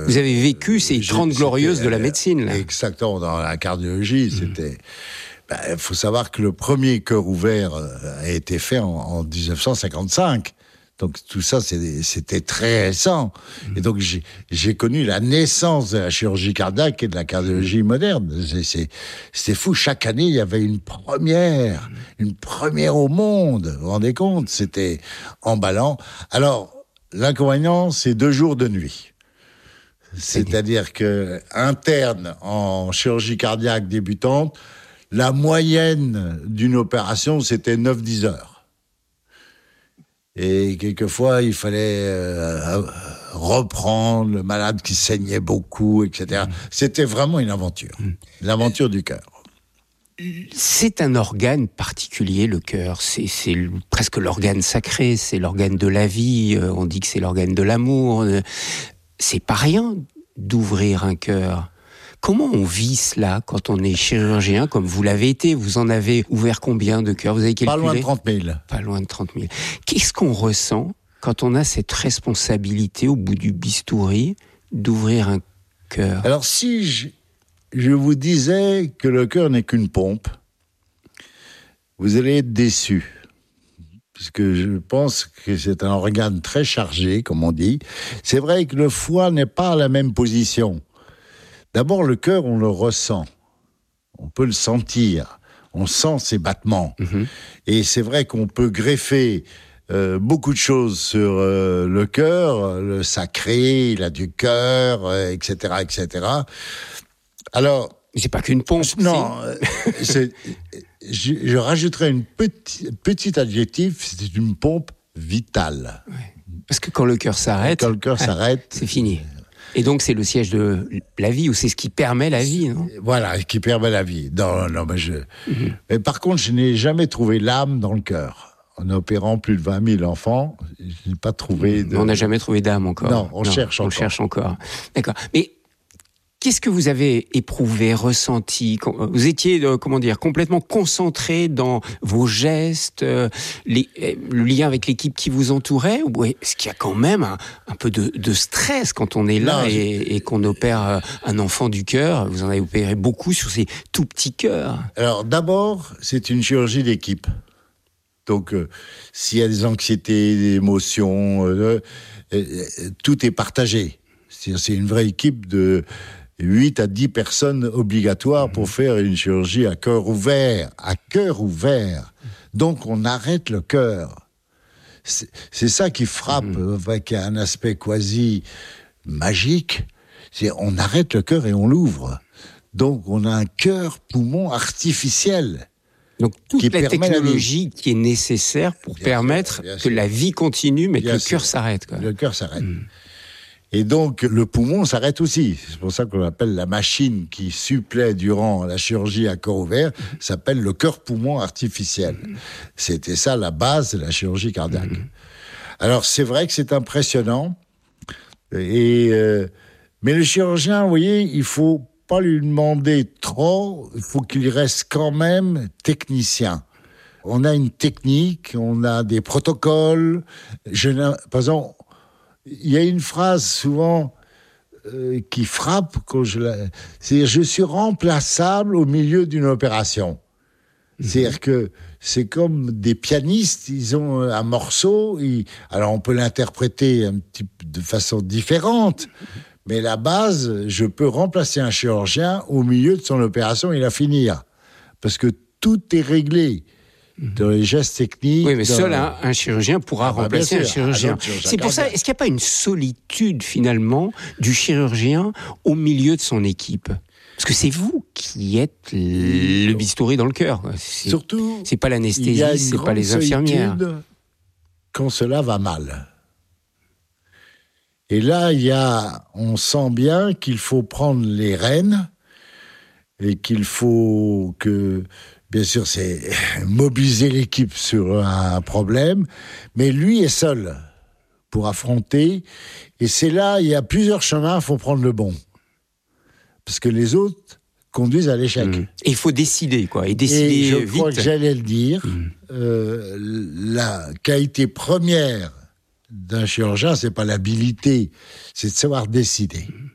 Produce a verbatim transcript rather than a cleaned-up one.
Vous avez vécu ces trente glorieuses de la euh, médecine, là. Exactement, dans la cardiologie, mmh. c'était... Il ben, faut savoir que le premier cœur ouvert a été fait en, en dix-neuf cent cinquante-cinq. Donc tout ça, c'est, c'était très récent. Et donc j'ai, j'ai connu la naissance de la chirurgie cardiaque et de la cardiologie moderne. C'est, c'est, c'est fou. Chaque année, il y avait une première, une première au monde. Vous vous rendez compte ? C'était emballant. Alors, l'inconvénient, c'est deux jours de nuit. C'est-à-dire que interne en chirurgie cardiaque débutante, la moyenne d'une opération, c'était neuf à dix heures. Et quelquefois, il fallait euh, reprendre le malade qui saignait beaucoup, et cetera. Mmh. C'était vraiment une aventure, mmh. l'aventure du cœur. C'est un organe particulier, le cœur. C'est, c'est presque l'organe sacré, c'est l'organe de la vie. On dit que c'est l'organe de l'amour. C'est pas rien d'ouvrir un cœur. Comment on vit cela quand on est chirurgien, comme vous l'avez été ? Vous en avez ouvert combien de cœurs ? Vous avez calculé ? Pas loin de trente mille. Pas loin de trente mille. Qu'est-ce qu'on ressent quand on a cette responsabilité au bout du bistouri d'ouvrir un cœur ? Alors si je, je vous disais que le cœur n'est qu'une pompe, vous allez être déçus. Puisque je pense que c'est un organe très chargé, comme on dit. C'est vrai que le foie n'est pas à la même position. D'abord, le cœur, on le ressent. On peut le sentir. On sent ses battements. Mmh. Et c'est vrai qu'on peut greffer euh, beaucoup de choses sur euh, le cœur, le sacré, il a du cœur, euh, et cetera, et cetera. Alors... C'est pas qu'une pompe. Non, c'est, je, je rajouterais une petit, petit adjectif, c'est une pompe vitale. Ouais. Parce que quand le cœur s'arrête... Quand le cœur s'arrête... C'est fini. Et donc, c'est le siège de la vie, ou c'est ce qui permet la vie, non ? Voilà, qui permet la vie. Non, non, mais je... Mm-hmm. Mais par contre, je n'ai jamais trouvé l'âme dans le cœur. En opérant plus de vingt mille enfants, je n'ai pas trouvé... De... On n'a jamais trouvé d'âme encore. Non, on non, cherche on encore. On cherche encore. D'accord. Mais qu'est-ce que vous avez éprouvé, ressenti ? Vous étiez, comment dire, complètement concentré dans vos gestes, les, le lien avec l'équipe qui vous entourait ? Ou est-ce qu'il y a quand même un, un peu de, de stress quand on est là non, et, et qu'on opère un enfant du cœur ? Vous en avez opéré beaucoup sur ces tout petits cœurs. Alors d'abord, c'est une chirurgie d'équipe. Donc, euh, s'il y a des anxiétés, des émotions, euh, euh, tout est partagé. C'est, c'est une vraie équipe de... huit à dix personnes obligatoires pour faire une chirurgie à cœur ouvert, à cœur ouvert. Donc on arrête le cœur. C'est, c'est ça qui frappe, mmh. avec un aspect quasi magique. C'est on arrête le cœur et on l'ouvre. Donc on a un cœur-poumon artificiel. Donc toute qui la technologie la qui est nécessaire pour bien permettre sûr, que sûr. La vie continue, mais bien que le cœur s'arrête. Quoi. Le cœur s'arrête. Mmh. Et donc, le poumon s'arrête aussi. C'est pour ça qu'on appelle la machine qui supplée durant la chirurgie à cœur ouvert, mmh. s'appelle le cœur-poumon artificiel. Mmh. C'était ça la base de la chirurgie cardiaque. Mmh. Alors, c'est vrai que c'est impressionnant. Et, euh, mais le chirurgien, vous voyez, il faut pas lui demander trop. Il faut qu'il reste quand même technicien. On a une technique, on a des protocoles. Je, par exemple, il y a une phrase souvent euh, qui frappe quand je la... C'est-à-dire, je suis remplaçable au milieu d'une opération. Mmh. C'est-à-dire que c'est comme des pianistes, ils ont un morceau, ils... alors on peut l'interpréter un petit peu de façon différente, mais la base, je peux remplacer un chirurgien au milieu de son opération et la finir. Parce que tout est réglé. Dans les gestes techniques... Oui, mais dans... seul un, un chirurgien pourra ah, bah, remplacer un chirurgien. Un chirurgien. C'est pour ça, est-ce qu'il n'y a pas une solitude, finalement, du chirurgien au milieu de son équipe ? Parce que c'est vous qui êtes le bistouri dans le cœur. C'est, surtout, c'est pas l'anesthésie, c'est pas les infirmières. Quand cela va mal. Et là, il y a, on sent bien qu'il faut prendre les rênes et qu'il faut que... Bien sûr, c'est mobiliser l'équipe sur un problème, mais lui est seul pour affronter. Et c'est là, il y a plusieurs chemins, il faut prendre le bon. Parce que les autres conduisent à l'échec. Mmh. Et il faut décider, quoi. Et décider et je vite. crois que j'allais le dire, mmh. euh, la qualité première d'un chirurgien, c'est pas l'habilité, c'est de savoir décider.